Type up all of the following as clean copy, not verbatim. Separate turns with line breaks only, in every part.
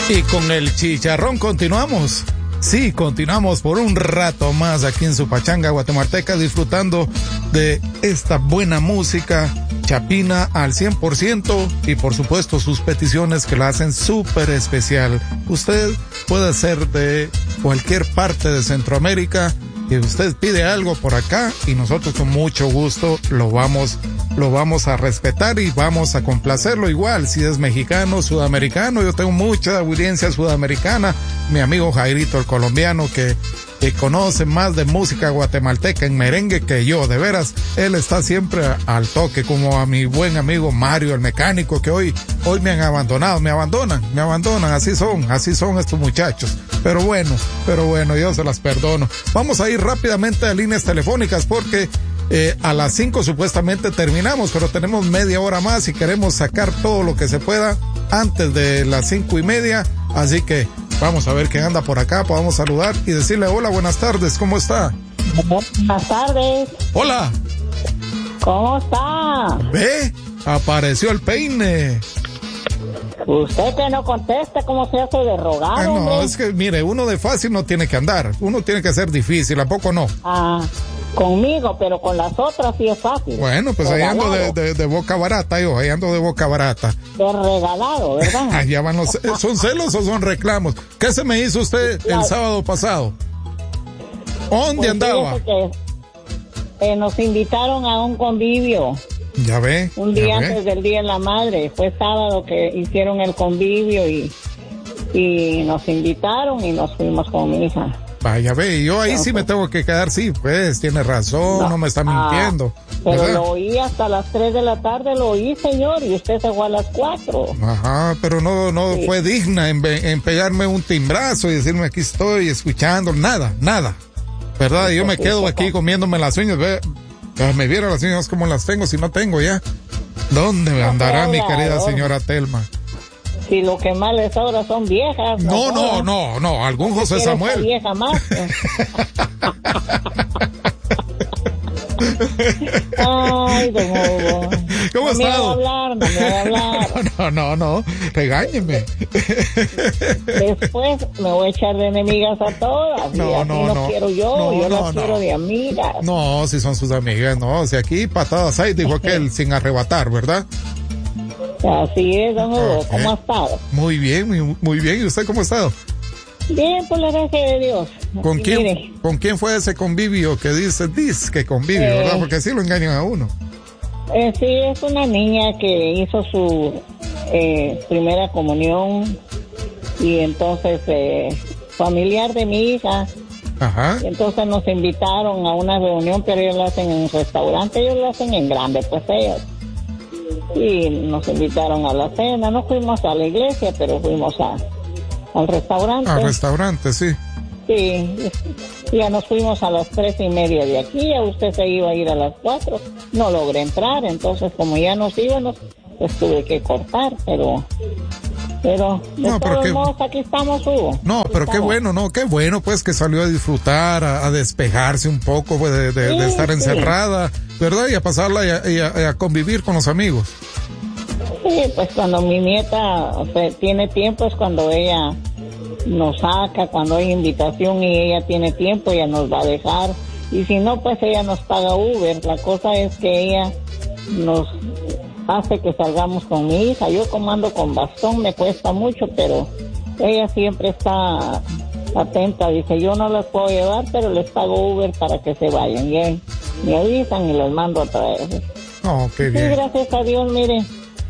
Y con el chicharrón continuamos. Sí, continuamos por un rato más aquí en su pachanga guatemalteca, disfrutando de esta buena música chapina al 100% y por supuesto sus peticiones que la hacen súper especial. Usted puede ser de cualquier parte de Centroamérica y usted pide algo por acá y nosotros con mucho gusto lo vamos a respetar y vamos a complacerlo igual. Si es mexicano, sudamericano, yo tengo mucha audiencia sudamericana, mi amigo Jairito el colombiano que conoce más de música guatemalteca en merengue que yo, de veras, él está siempre al toque, como a mi buen amigo Mario el mecánico, que hoy me han abandonado, me abandonan, así son estos muchachos, pero bueno, yo se las perdono. Vamos a ir rápidamente a líneas telefónicas porque a las 5 supuestamente terminamos, pero tenemos media hora más y queremos sacar todo lo que se pueda antes de las 5:30, así que vamos a ver quién anda por acá, podamos saludar y decirle hola, buenas tardes, ¿cómo está?
Buenas tardes.
Hola.
¿Cómo está?
Ve, apareció el peine.
Usted que no contesta, ¿cómo se hace de rogar?
No,
hombre?
es que mire, uno de fácil no tiene que andar, uno tiene que ser difícil, ¿a poco no?
Conmigo, pero con las otras sí es fácil.
Bueno, pues ahí ando de boca barata, ahí ando de boca barata.
De regalado, ¿verdad?
Allá van los, ¿son celos o son reclamos? ¿Qué se me hizo usted el sábado pasado? ¿Dónde
pues
andaba?
Que, nos invitaron a un convivio.
Ya ve.
Un día antes del Día de la Madre. Fue sábado que hicieron el convivio y nos invitaron y nos fuimos con mi hija.
Vaya, ve, yo ahí sí me tengo que quedar, sí, pues, tiene razón, no me está mintiendo.
Pero
¿verdad?
lo oí hasta las 3 de la tarde, lo oí, señor, y usted se fue a las 4.
Ajá, pero no sí. Fue digna en pegarme un timbrazo y decirme aquí estoy escuchando, nada, ¿verdad? Y yo me quedo aquí comiéndome las uñas, ve, me viera las uñas como las tengo, si no tengo ya. ¿Dónde andará mi querida señora Telma?
Si lo que más les sobra son viejas.
No, algún José Samuel.
Vieja más. Ay, don Hugo.
¿Cómo está?
No me va a hablar.
No, regáñeme.
Después me voy a echar de enemigas a todas. No quiero yo las quiero de amigas.
No, si son sus amigas, no. Si aquí patadas hay, dijo aquel, sin arrebatar, ¿verdad?
Así es, don Hugo. ¿Cómo ha estado?
Muy bien, muy bien. ¿Y usted cómo ha estado?
Bien, por la gracia de Dios.
¿Con quién fue ese convivio que dice que convivio, verdad? Porque así lo engañan a uno.
Sí, es una niña que hizo su primera comunión y entonces familiar de mi hija.
Ajá.
Y entonces nos invitaron a una reunión, pero ellos lo hacen en un restaurante, ellos lo hacen en grande, pues ellos. Y nos invitaron a la cena, no fuimos a la iglesia, pero fuimos al restaurante.
Al restaurante, sí.
Sí, ya nos fuimos a las 3:30 de aquí, ya usted se iba a ir a las 4, no logré entrar, entonces como ya nos íbamos, pues tuve que cortar, pero de todos modos aquí estamos, Hugo.
No, pero qué bueno pues que salió a disfrutar, a despejarse un poco pues, de estar encerrada, ¿verdad? Y a pasarla y a convivir con los amigos.
Sí, pues cuando mi nieta tiene tiempo es cuando ella nos saca, cuando hay invitación y ella tiene tiempo, ella nos va a dejar. Y si no, pues ella nos paga Uber. La cosa es que ella nos hace que salgamos con mi hija. Yo como ando con bastón me cuesta mucho, pero ella siempre está atenta. Dice, yo no las puedo llevar, pero les pago Uber para que se vayan. Y me avisan y los mando a traer.
Oh, qué bien.
Sí, gracias a Dios, mire.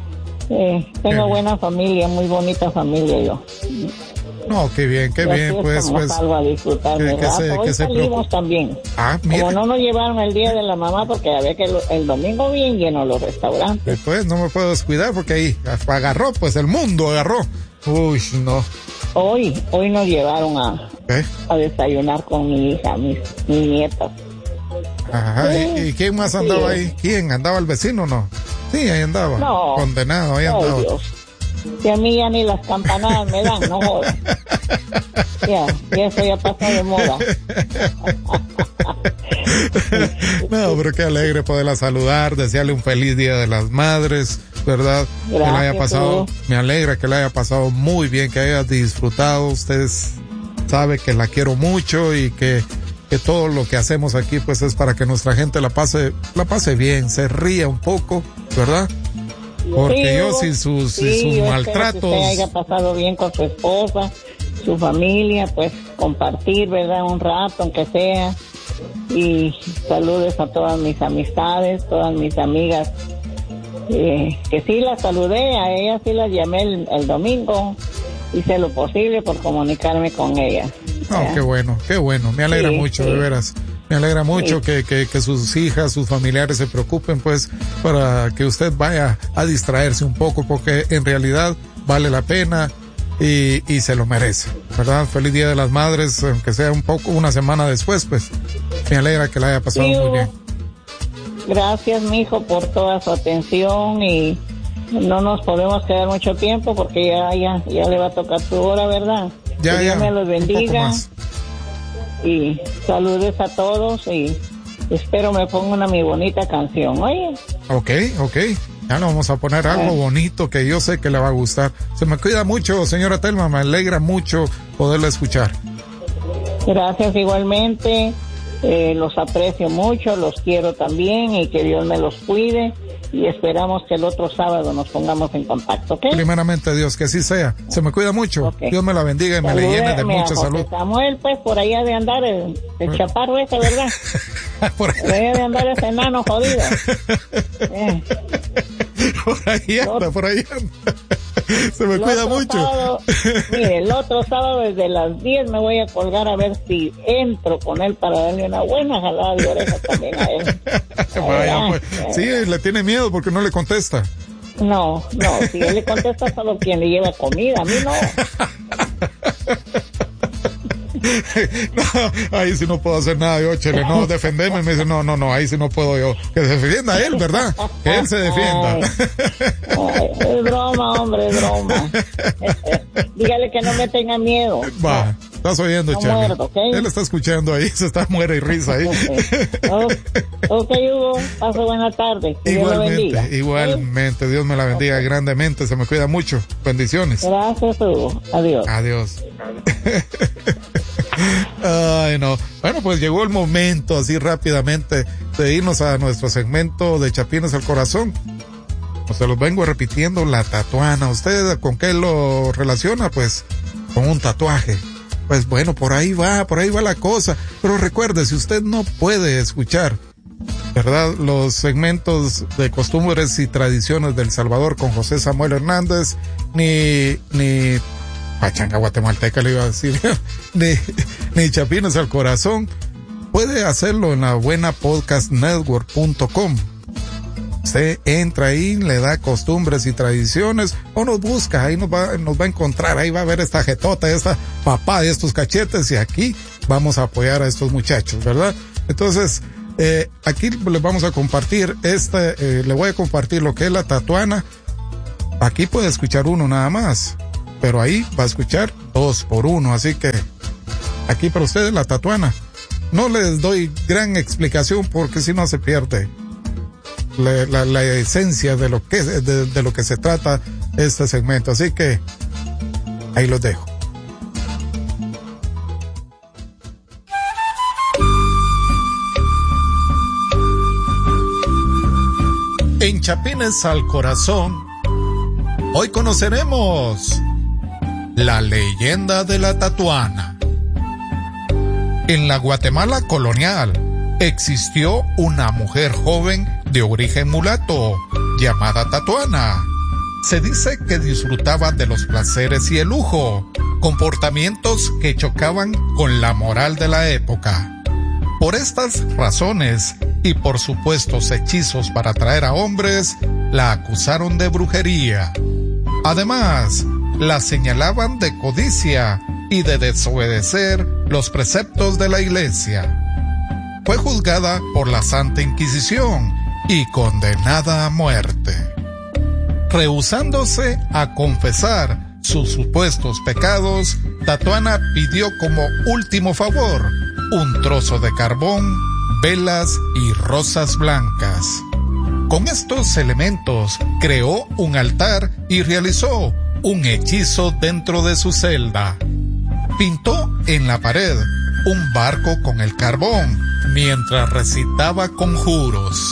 Tengo buena familia, muy bonita familia yo.
No, qué bien, pues.
Salgo a disfrutar mi rato. Hoy salimos también.
Mira.
Como no nos llevaron el día de la mamá, porque había que el domingo bien lleno los restaurantes.
Pues no me puedo descuidar porque ahí agarró, pues el mundo agarró. Uy, no.
Hoy nos llevaron a desayunar con mi hija, mis nietas.
Ajá, ¿y quién más andaba ahí? ¿Quién? ¿Andaba el vecino o no? Sí, ahí andaba. No. Condenado, ahí andaba.
Dios. Que a mí ya ni las campanadas me dan, no jodas. Ya eso ya pasó de moda.
No, pero qué alegre poderla saludar, desearle un feliz Día de las Madres, ¿verdad?
Gracias,
que la haya pasado,
Hugo.
me alegra que la haya pasado muy bien, que haya disfrutado. Ustedes sabe que la quiero mucho y que todo lo que hacemos aquí pues es para que nuestra gente la pase bien, se ría un poco, ¿verdad? Porque yo sin sus maltratos.
Que usted haya pasado bien con su esposa, su familia, pues compartir, ¿verdad? Un rato, aunque sea. Y saludes a todas mis amistades, todas mis amigas. Que sí las saludé, a ellas sí las llamé el domingo. Hice lo posible por comunicarme con ellas.
Oh, qué bueno. Me alegra mucho, de veras. Me alegra mucho que sus hijas, sus familiares se preocupen, pues, para que usted vaya a distraerse un poco, porque en realidad vale la pena y se lo merece, ¿verdad? Feliz Día de las Madres, aunque sea una semana después, pues, me alegra que la haya pasado muy bien.
Gracias, mijo, por toda su atención y no nos podemos quedar mucho tiempo porque ya le va a tocar su hora, ¿verdad? Que Dios me los bendiga. Y saludes a todos y espero me pongan mi bonita canción, oye. Ok.
Ya nos vamos a poner algo bonito que yo sé que le va a gustar. Se me cuida mucho, señora Telma, me alegra mucho poderla escuchar.
Gracias igualmente, los aprecio mucho, los quiero también y que Dios me los cuide. Y esperamos que el otro sábado nos pongamos en contacto, ¿ok?
Primeramente, Dios, que así sea. Se me cuida mucho. Okay. Dios me la bendiga y me le llene de mucha salud.
Samuel, pues, por allá de andar el chaparro ese, ¿verdad? por allá de andar ese enano jodido.
Por ahí anda. Se me cuida mucho.
Sábado, mire, el otro sábado desde las 10 me voy a colgar a ver si entro con él para darle una buena jalada de oreja también a él.
Sí, le tiene miedo porque no le contesta.
No, si él le contesta solo quien le lleva comida, a mí no.
No, ahí sí no puedo hacer nada yo, Chele, no, defenderme, me dice, no, ahí sí no puedo yo, que se defienda él, ¿verdad? Que él se defienda.
Es broma, hombre, es broma. Dígale que no me tenga miedo.
Va, estás oyendo,
no
Chele.
Muerdo, ¿okay?
Él está escuchando ahí, se está muere y risa ahí.
Ok, Hugo, pase buena tarde. Que
igualmente, Dios me la bendiga grandemente, se me cuida mucho. Bendiciones.
Gracias, Hugo.
Adiós. Ay, no. Bueno, pues llegó el momento, así rápidamente, de irnos a nuestro segmento de Chapines al Corazón. Se los vengo repitiendo, la tatuana. ¿Usted con qué lo relaciona? Pues con un tatuaje. Pues bueno, por ahí va la cosa. Pero recuerde, si usted no puede escuchar, ¿verdad?, los segmentos de costumbres y tradiciones del Salvador con José Samuel Hernández, ni Pachanga Guatemalteca le iba a decir, ni Chapines al Corazón, puede hacerlo en la buena podcastnetwork.com. Usted entra ahí, le da costumbres y tradiciones, o nos busca, ahí nos va a encontrar, ahí va a ver esta jetota, esta papá de estos cachetes, y aquí vamos a apoyar a estos muchachos, ¿verdad? Entonces, aquí les vamos a compartir le voy a compartir lo que es la tatuana. Aquí puede escuchar uno nada más, pero ahí va a escuchar 2 por 1, así que aquí para ustedes la tatuana. No les doy gran explicación porque si no se pierde la esencia de lo que se trata este segmento, así que ahí los dejo. En Chapines al Corazón, hoy conoceremos la leyenda de la tatuana. En la Guatemala colonial existió una mujer joven de origen mulato llamada tatuana. Se dice que disfrutaba de los placeres y el lujo, comportamientos que chocaban con la moral de la época. Por estas razones y por supuestos hechizos para atraer a hombres, la acusaron de brujería. Además, la señalaban de codicia y de desobedecer los preceptos de la Iglesia. Fue juzgada por la Santa Inquisición y condenada a muerte. Rehusándose a confesar sus supuestos pecados, Tatuana pidió como último favor un trozo de carbón, velas y rosas blancas. Con estos elementos creó un altar y realizó un hechizo dentro de su celda. Pintó en la pared un barco con el carbón mientras recitaba conjuros.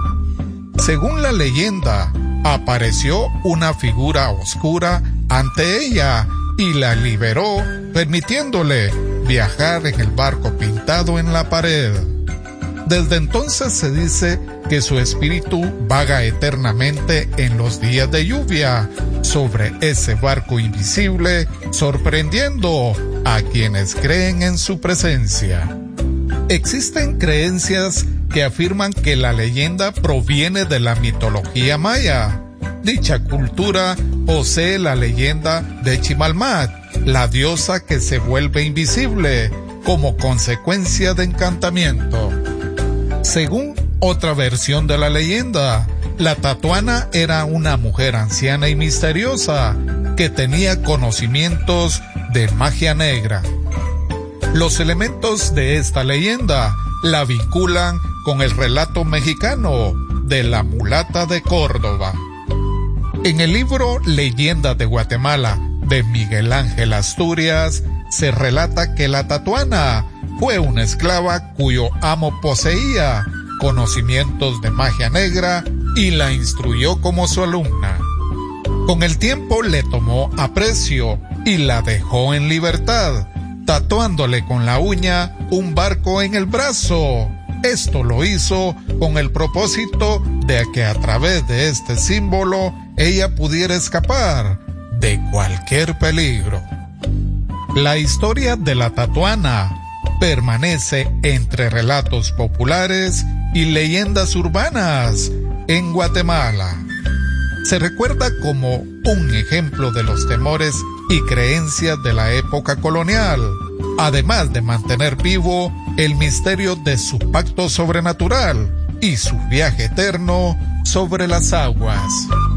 Según la leyenda, apareció una figura oscura ante ella y la liberó, permitiéndole viajar en el barco pintado en la pared. Desde entonces se dice que su espíritu vaga eternamente en los días de lluvia sobre ese barco invisible, sorprendiendo a quienes creen en su presencia. Existen creencias que afirman que la leyenda proviene de la mitología maya. Dicha cultura posee la leyenda de Chimalmat, la diosa que se vuelve invisible como consecuencia de encantamiento. Según otra versión de la leyenda, la Tatuana era una mujer anciana y misteriosa que tenía conocimientos de magia negra. Los elementos de esta leyenda la vinculan con el relato mexicano de la mulata de Córdoba. En el libro Leyendas de Guatemala de Miguel Ángel Asturias se relata que la Tatuana fue una esclava cuyo amo poseía conocimientos de magia negra y la instruyó como su alumna. Con el tiempo le tomó aprecio y la dejó en libertad, tatuándole con la uña un barco en el brazo. Esto lo hizo con el propósito de que a través de este símbolo ella pudiera escapar de cualquier peligro. La historia de la Tatuana permanece entre relatos populares y leyendas urbanas en Guatemala. Se recuerda como un ejemplo de los temores y creencias de la época colonial, además de mantener vivo el misterio de su pacto sobrenatural y su viaje eterno sobre las aguas.